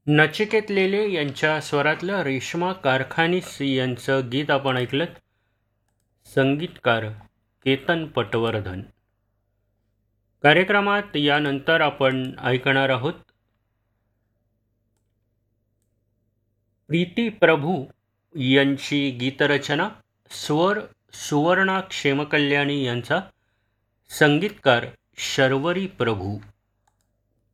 नचिकेत लेले यांच्या स्वरातलं रेश्मा कारखानीस यांचं गीत आपण ऐकलं. संगीतकार केतन पटवर्धन. कार्यक्रमात यानंतर आपण ऐकणार आहोत प्रीती प्रभू यांची गीतरचना, स्वर सुवर्णा क्षेमकल्याणी यांचा, संगीतकार शर्वरी प्रभू.